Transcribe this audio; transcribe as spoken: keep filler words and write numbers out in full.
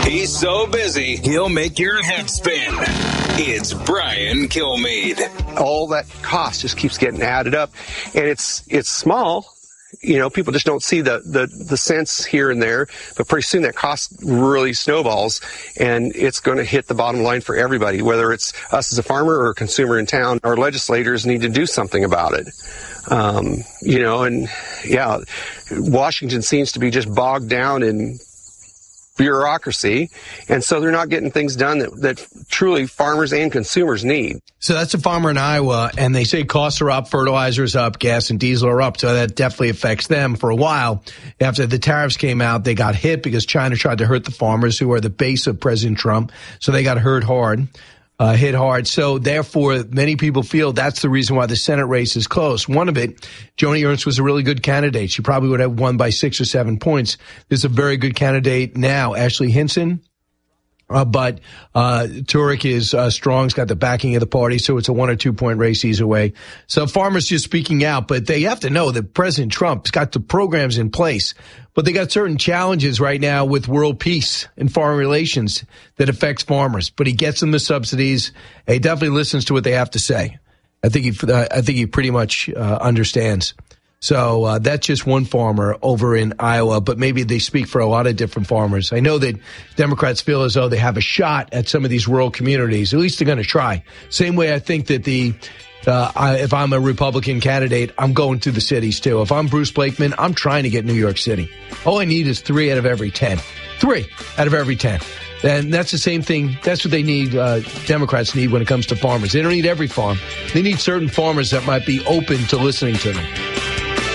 He's so busy, he'll make your head spin. It's Brian Kilmeade. All that cost just keeps getting added up, and it's it's small. You know, people just don't see the, the, the cents here and there, but pretty soon that cost really snowballs, and it's going to hit the bottom line for everybody, whether it's us as a farmer or a consumer in town. Our legislators need to do something about it. Um, you know, and yeah, Washington seems to be just bogged down in bureaucracy, and so they're not getting things done that, that truly farmers and consumers need. So that's a farmer in Iowa, and they say costs are up, fertilizer's up, gas and diesel are up, so that definitely affects them. For a while, after the tariffs came out, they got hit because China tried to hurt the farmers, who are the base of President Trump, so they got hurt hard. Uh, hit hard. So therefore, many people feel that's the reason why the Senate race is close. One of it, Joni Ernst was a really good candidate. She probably would have won by six or seven points. There's a very good candidate now, Ashley Hinson. Uh, but uh Turek is uh, strong. He's got the backing of the party, so it's a one or two point race either way. So farmers just speaking out, but they have to know that President Trump's got the programs in place, but they got certain challenges right now with world peace and foreign relations that affects farmers. But he gets them the subsidies. He definitely listens to what they have to say. I think he, uh, I think he pretty much uh, understands. So uh, that's just one farmer over in Iowa, but maybe they speak for a lot of different farmers. I know that Democrats feel as though they have a shot at some of these rural communities. At least they're going to try. Same way I think that the uh, I, if I'm a Republican candidate, I'm going to the cities too. If I'm Bruce Blakeman, I'm trying to get New York City. All I need is three out of every ten. Three out of every ten. And that's the same thing. That's what they need, uh, Democrats need when it comes to farmers. They don't need every farm. They need certain farmers that might be open to listening to them.